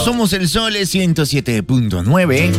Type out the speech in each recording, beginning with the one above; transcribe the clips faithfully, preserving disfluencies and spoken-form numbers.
Somos el Sol ciento siete punto nueve.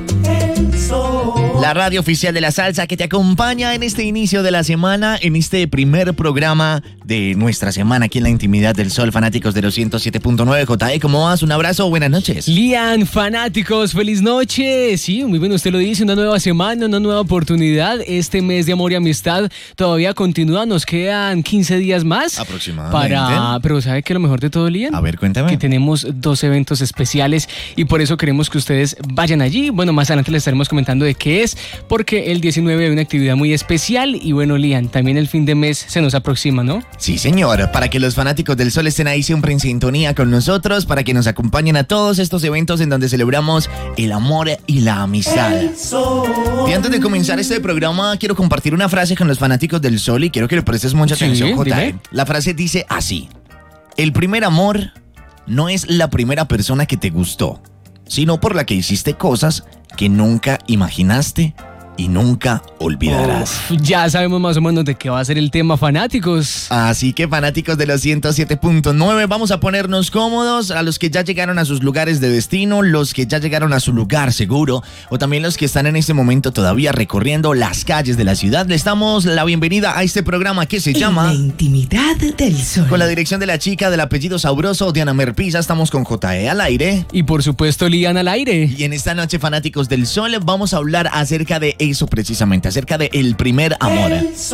La radio oficial de la salsa que te acompaña en este inicio de la semana, en este primer programa de nuestra semana aquí en la intimidad del Sol, fanáticos de los ciento siete punto nueve. J E, ¿cómo vas? Un abrazo, buenas noches. Lian, fanáticos, feliz noche. Sí, muy bien, usted lo dice, una nueva semana, una nueva oportunidad. Este mes de amor y amistad todavía continúa, nos quedan quince días más. Aproximadamente. Para, pero ¿sabe qué es lo mejor de todo, Lian? A ver, cuéntame. Que tenemos dos eventos especiales y por eso queremos que ustedes vayan allí. Bueno, más adelante les estaremos comentando de qué es, porque el diecinueve hay una actividad muy especial y bueno, Lian, también el fin de mes se nos aproxima, ¿no? Sí, señor, para que los fanáticos del Sol estén ahí siempre en sintonía con nosotros, para que nos acompañen a todos estos eventos en donde celebramos el amor y la amistad. Y antes de comenzar este programa, quiero compartir una frase con los fanáticos del Sol y quiero que le prestes mucha atención, sí, J E. dime. La frase dice así: el primer amor no es la primera persona que te gustó, sino por la que hiciste cosas que nunca imaginaste y nunca olvidarás. Uf, ya sabemos más o menos de qué va a ser el tema, fanáticos. Así que, fanáticos de los ciento siete punto nueve, vamos a ponernos cómodos. A los que ya llegaron a sus lugares de destino, los que ya llegaron a su lugar seguro, o también los que están en este momento todavía recorriendo las calles de la ciudad, les damos la bienvenida a este programa que se llama La intimidad del Sol. Con la dirección de la chica del apellido sabroso, Diana Merpisa. Estamos con J E al aire. Y por supuesto, Lian al aire. Y en esta noche, fanáticos del Sol, vamos a hablar acerca de eso precisamente, acerca de el primer amor.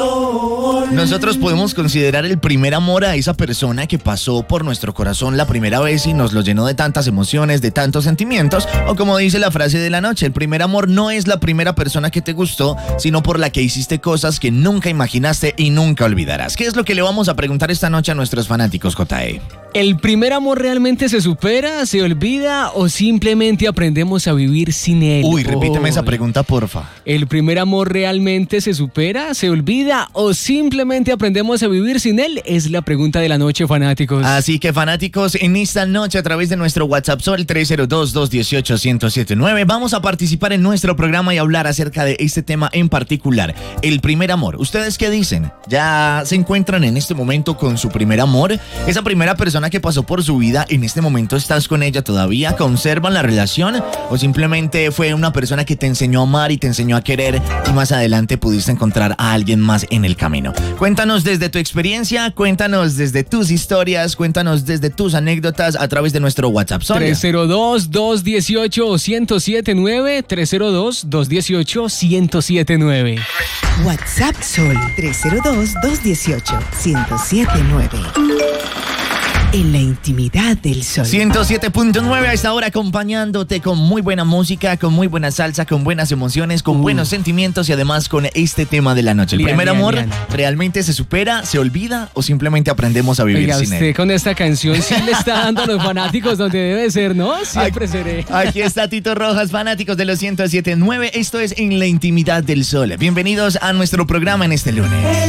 Nosotros podemos considerar el primer amor a esa persona que pasó por nuestro corazón la primera vez y nos lo llenó de tantas emociones, de tantos sentimientos, o como dice la frase de la noche, el primer amor no es la primera persona que te gustó, sino por la que hiciste cosas que nunca imaginaste y nunca olvidarás. ¿Qué es lo que le vamos a preguntar esta noche a nuestros fanáticos, J E? ¿El primer amor realmente se supera, se olvida o simplemente aprendemos a vivir sin él? Uy, repíteme Oh. esa pregunta, porfa. ¿El primer amor realmente se supera, se olvida o simplemente aprendemos a vivir sin él? Es la pregunta de la noche, fanáticos. Así que, fanáticos, en esta noche a través de nuestro WhatsApp Sol tres cero dos, dos uno ocho, uno cero siete nueve vamos a participar en nuestro programa y hablar acerca de este tema en particular, el primer amor. ¿Ustedes qué dicen? ¿Ya se encuentran en este momento con su primer amor? Esa primera persona que pasó por su vida, ¿en este momento estás con ella todavía? ¿Conservan la relación? ¿O simplemente fue una persona que te enseñó a amar y te enseñó a querer y más adelante pudiste encontrar a alguien más en el camino? Cuéntanos desde tu experiencia, cuéntanos desde tus historias, cuéntanos desde tus anécdotas a través de nuestro WhatsApp. Sonia. tres cero dos, dos uno ocho, uno cero siete nueve, tres cero dos, dos uno ocho, uno cero siete nueve. WhatsApp Sol tres cero dos, dos uno ocho, uno cero siete nueve. En la intimidad del Sol. ciento siete punto nueve a esta hora, acompañándote con muy buena música, con muy buena salsa, con buenas emociones, con Uh. buenos sentimientos y además con este tema de la noche. ¿El Lian, primer Lian, amor Lian. realmente se supera, se olvida o simplemente aprendemos a vivir Oiga, sin usted él? con esta canción sí le está dando a los fanáticos donde debe ser, ¿no? Siempre seré. Aquí está Tito Rojas, fanáticos de los ciento siete punto nueve. Esto es En la Intimidad del Sol. Bienvenidos a nuestro programa en este lunes.